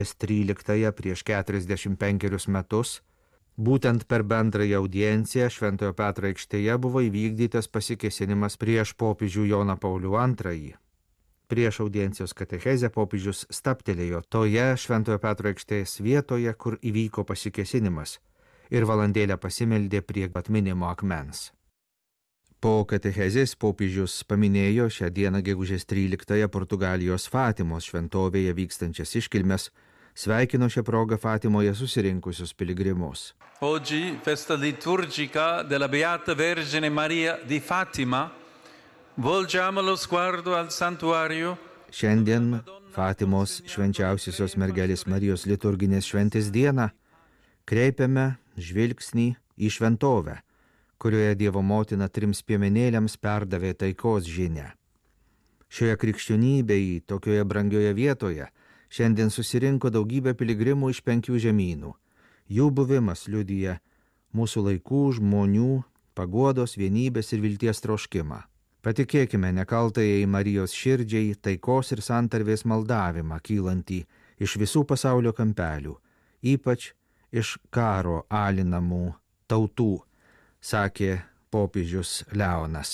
XIII prieš 45 metus, būtent per bendrąją audienciją Šventojo Petro aikštėje buvo įvykdytas pasikėsinimas prieš popiežių Joną Paulių II. Prieš audiencijos katechezę popiežius stabtelėjo toje Šventojo Petro aikštės vietoje, kur įvyko pasikėsinimas, ir valandėlę pasimeldė prie atminimo akmens. Po katechezės popiežius paminėjo šią dieną gegužės 13 Portugalijos Fatimos šventovėje vykstančias iškilmes, sveikino šią progą Fatimoje susirinkusius piligrimus. Oggi, festa liturgica della Beata Vergine Maria di Fatima, volgiamo lo sguardo al santuario. Šiandien Fatimos švenčiausiosios mergelės Marijos liturginės šventės dieną kreipiame žvilgsnį į šventovę, kurioje Dievo motina 3 piemenėliams perdavė taikos žinią. Šioje krikščionybėje, tokioje brangioje vietoje, šiandien susirinko daugybė piligrimų iš 5 žemynų. Jų buvimas liudija mūsų laikų žmonių paguodos, vienybės ir vilties troškimą. Patikėkime nekaltajai Marijos širdžiai taikos ir santarvės maldavimą kylantį iš visų pasaulio kampelių, ypač iš karo alinamų tautų, sakė popiežius Leonas.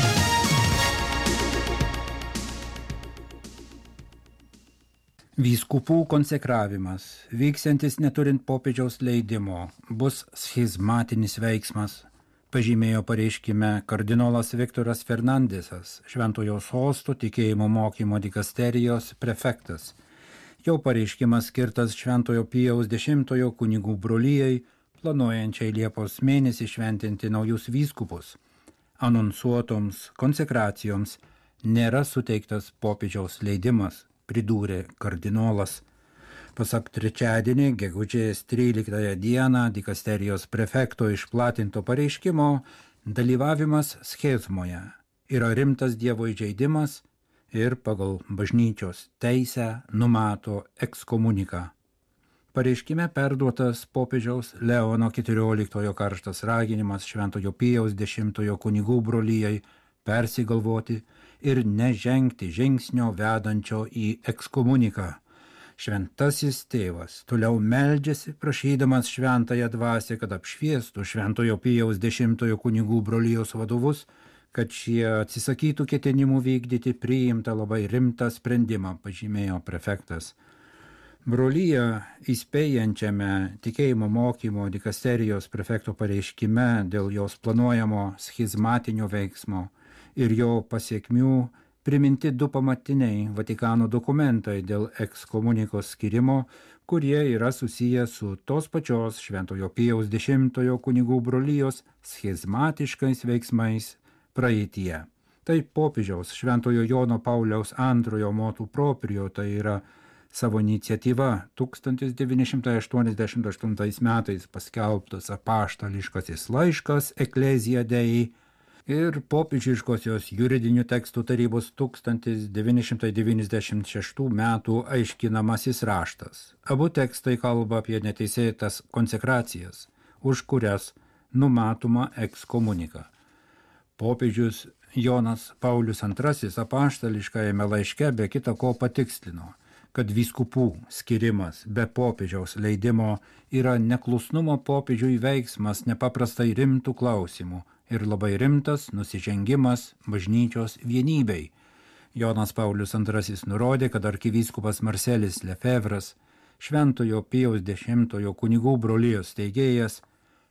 Vyskupų konsekravimas, vyksiantis neturint popiežiaus leidimo, bus schizmatinis veiksmas, pažymėjo pareiškime kardinolas Viktoras Fernandesas, Šventojo Sosto tikėjimo mokymo dikasterijos prefektas. Jo pareiškimas skirtas Šventojo Pijaus X kunigų brolijai, planuojančiai Liepos mėnesį šventinti naujus vyskupus. Anonsuotoms konsekracijoms nėra suteiktas popiežiaus leidimas, pridūrė kardinolas. Pasak trečiadienį, gegužės 13 dieną dikasterijos prefekto išplatinto pareiškimo, dalyvavimas schizmoje yra rimtas Dievo įžeidimas ir pagal bažnyčios teisę numato ekskomuniką. Pareiškime perduotas popiežiaus Leono XIV karštas raginimas Šventojo Pijaus X kunigų brolijai persigalvoti ir nežengti žingsnio vedančio į ekskomuniką. Šventasis tėvas toliau meldžiasi, prašydamas šventąją dvasią, kad apšviestų Šventojo Pijaus X kunigų brolijos vadovus, kad šie atsisakytų ketinimų vykdyti priimtą labai rimtą sprendimą, pažymėjo prefektas. Brolyje įspėjančiame tikėjimo mokymo dikasterijos prefekto pareiškime dėl jos planuojamo schizmatinio veiksmo ir jo pasiekmių priminti 2 pamatiniai Vatikano dokumentai dėl ekskomunikos skirimo, kurie yra susiję su tos pačios Šventojo Pijaus X kunigų brolijos schizmatiškais veiksmais praeityje. Tai popiežiaus Šventojo Jono Pauliaus II motu proprio, tai yra savo iniciatyva 1988 metais paskelbtas apaštališkasis laiškas Ecclesia Dei ir popiežiškosios juridinių tekstų tarybos 1996 metų aiškinamasis raštas. Abu tekstai kalba apie neteisėtas konsekracijas, už kurias numatoma ekskomunika. Popiežius Jonas Paulius II apaštališkajame laiške be kita ko patikslino, kad vyskupų skirimas be popiežiaus leidimo yra neklusnumo popiežiui veiksmas nepaprastai rimtų klausimų ir labai rimtas nusižengimas bažnyčios vienybei. Jonas Paulius II nurodė, kad arkivyskupas Marcelis Lefevras, Šventojo Pijaus X kunigų brolijos steigėjas,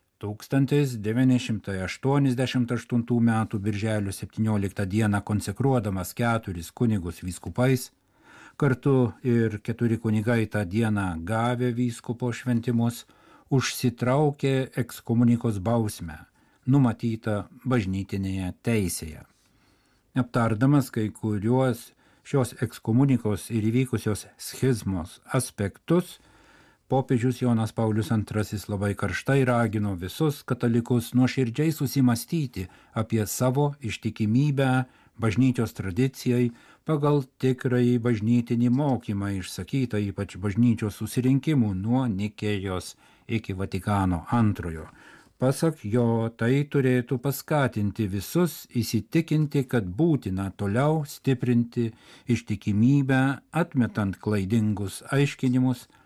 1988 m. birželio 17 d. konsekruodamas 4 kunigus vyskupais, kartu ir 4 kunigai tą dieną gavę vyskupo šventimus, užsitraukė ekskomunikos bausmę, numatytą bažnytinėje teisėje. Aptardamas kai kuriuos šios ekskomunikos ir įvykusios schizmos aspektus, popiežius Jonas Paulius II labai karštai ragino visus katalikus nuoširdžiai susimastyti apie savo ištikimybę bažnyčios tradicijai pagal tikrąjį bažnytinį mokymą išsakytą ypač bažnyčios susirinkimų nuo Nikėjos iki Vatikano II. Pasak jo, tai turėtų paskatinti visus įsitikinti, kad būtina toliau stiprinti ištikimybę, atmetant klaidingus aiškinimus,